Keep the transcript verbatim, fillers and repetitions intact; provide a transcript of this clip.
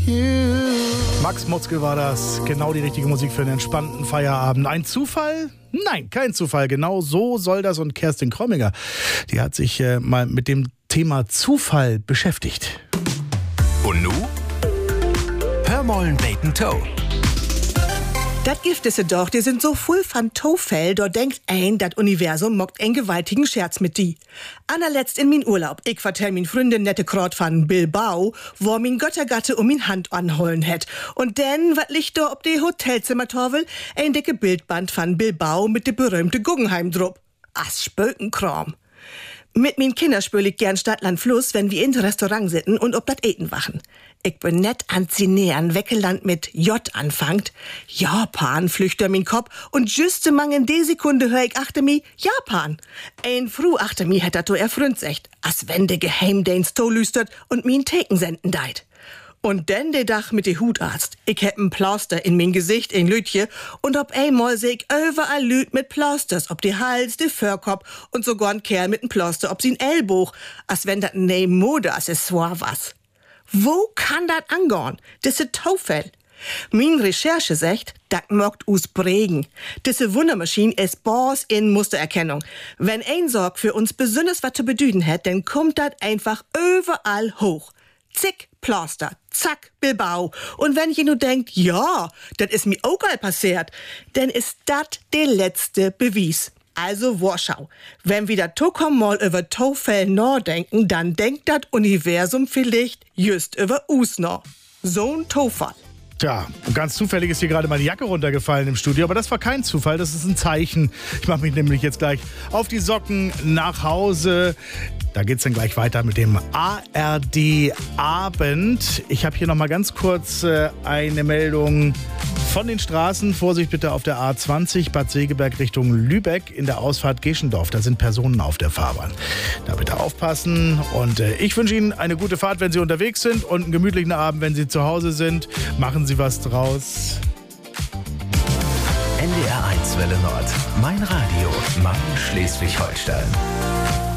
you. Max Mutzke war das. Genau die richtige Musik für einen entspannten Feierabend. Ein Zufall? Nein, kein Zufall. Genau so soll das. Und Kerstin Kromminger, die hat sich äh, mal mit dem Thema Zufall beschäftigt. Und nu? Hör mollen Bacon Toe. Das Gift ist doch, die sind so voll von Tofell, da denkt ein, das Universum mockt einen gewaltigen Scherz mit die. Allerletzt in min Urlaub, ich vertell min Freundin nette Krot von Bilbao, wo min Göttergatte um min Hand anholen hätt. Und denn, wat liegt da ob de Hotelzimmertorwel? Ein dicke Bildband von Bilbao mit de berühmte Guggenheim drup. As Spökenkram. Mit min Kinder spül ich gern Stadtland Fluss, wenn wir in Restaurant sitten und ob dat Eten wachen. Ich bin net an Zinäern Weckeland mit J anfangt. Japan flüchter min Kopf und juste mang in de Sekunde hör ich achte mi Japan. Ein Fru achte mi hätt dat do erfründ secht, as wenn de Geheimdienst to lüstert und min Theken senden deit. Und denn de Dach mit de Hutarzt. Ich hätt n Plaster in min Gesicht, in Lütje, und ob einmal seh ich überall Lüt mit Plasters, ob de Hals, de Förkop und sogar n Kerl mit n Plaster, ob sin Ellboch, as wenn dat ne Modeaccessoire was. Wo kann dat angorn? Das ist Taufell. Min Recherche sagt, dat mockt us Bregen. Diese Wundermaschine ist Boss in Mustererkennung. Wenn ein Sorg für uns besonders was zu bedüden hat, dann kommt dat einfach überall hoch. Zick, Plaster, zack, Bilbao. Und wenn je nur denkt, ja, das ist mir auch all passiert, dann ist dat der letzte Beweis. Also Warschau. Wenn wir da Tokom mal über Tofell nachdenken, dann denkt das Universum vielleicht just über us noch. So ein Tofall. Tja, ganz zufällig ist hier gerade meine Jacke runtergefallen im Studio, aber das war kein Zufall, das ist ein Zeichen. Ich mache mich nämlich jetzt gleich auf die Socken nach Hause. Da geht's dann gleich weiter mit dem A R D-Abend. Ich habe hier noch mal ganz kurz äh, eine Meldung von den Straßen. Vorsicht bitte auf der A zwanzig, Bad Segeberg Richtung Lübeck in der Ausfahrt Geschendorf. Da sind Personen auf der Fahrbahn. Da bitte aufpassen. Und äh, ich wünsche Ihnen eine gute Fahrt, wenn Sie unterwegs sind, und einen gemütlichen Abend, wenn Sie zu Hause sind. Machen Sie was draus. N D R eins Welle Nord. Mein Radio. Mein Schleswig-Holstein.